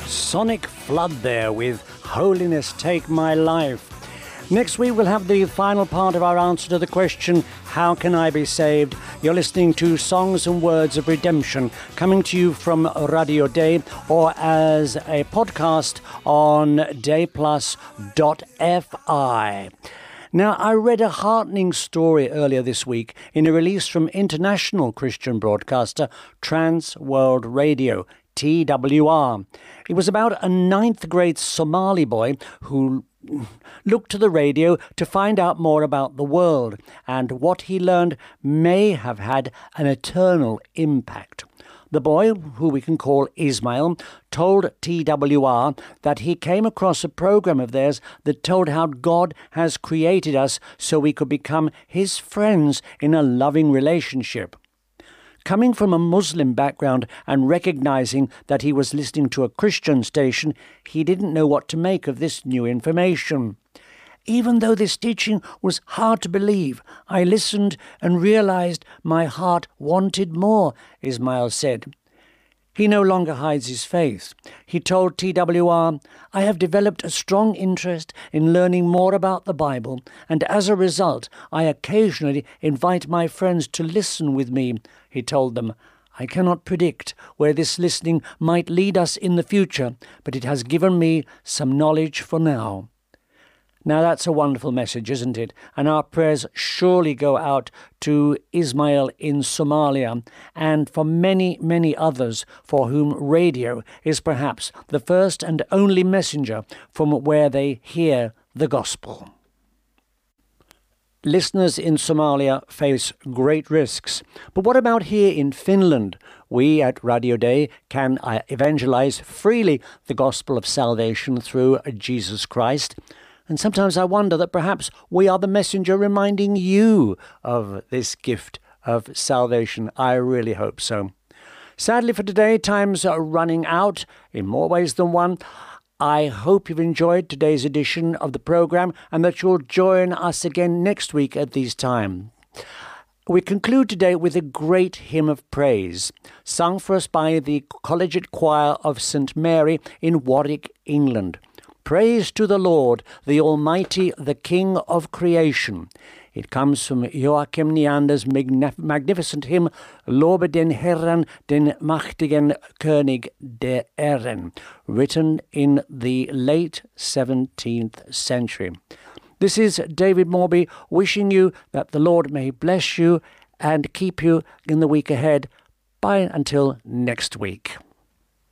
Sonic Flood there with Holiness Take My Life. Next week we'll have the final part of our answer to the question, how can I be saved? You're listening to Songs and Words of Redemption, coming to you from Radio Day or as a podcast on dayplus.fi. Now, I read a heartening story earlier this week in a release from international Christian broadcaster Trans World Radio, TWR. It was about a 9th grade Somali boy who looked to the radio to find out more about the world, and what he learned may have had an eternal impact. The boy, who we can call Ismail, told TWR that he came across a program of theirs that told how God has created us so we could become his friends in a loving relationship. Coming from a Muslim background and recognizing that he was listening to a Christian station, he didn't know what to make of this new information. Even though this teaching was hard to believe, I listened and realized my heart wanted more, Ismail said. He no longer hides his faith. He told TWR, I have developed a strong interest in learning more about the Bible, and as a result, I occasionally invite my friends to listen with me. He told them, I cannot predict where this listening might lead us in the future, but it has given me some knowledge for now. Now that's a wonderful message, isn't it? And our prayers surely go out to Ismail in Somalia and for many, many others for whom radio is perhaps the first and only messenger from where they hear the gospel. Listeners in Somalia face great risks. But what about here in Finland? We at Radio Day can evangelize freely the gospel of salvation through Jesus Christ. And sometimes I wonder that perhaps we are the messenger reminding you of this gift of salvation. I really hope so. Sadly for today, time's running out in more ways than one. I hope you've enjoyed today's edition of the program and that you'll join us again next week at this time. We conclude today with a great hymn of praise, sung for us by the Collegiate Choir of St. Mary in Warwick, England. Praise to the Lord, the Almighty, the King of creation. It comes from Joachim Neander's magnificent hymn, Lobe den Herren, den machtigen König der Ehren, written in the late 17th century. This is David Morby wishing you that the Lord may bless you and keep you in the week ahead. Bye until next week.